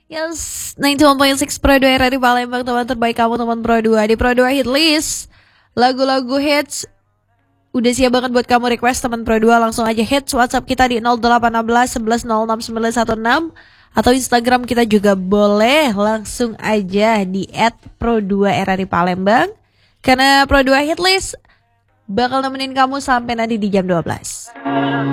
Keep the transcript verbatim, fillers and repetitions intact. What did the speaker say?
Yes, sembilan puluh satu koma enam Pro dua R R I Palembang, teman terbaik kamu, teman Pro dua. Di Pro dua Hit List, lagu-lagu hits udah siap banget buat kamu request teman Pro dua. Langsung aja hits WhatsApp kita di nol delapan satu enam satu satu nol enam sembilan satu enam, atau Instagram kita juga boleh. Langsung aja di et pro dua R R I Palembang, karena Pro dua Hit List bakal nemenin kamu sampai nanti di jam dua belas.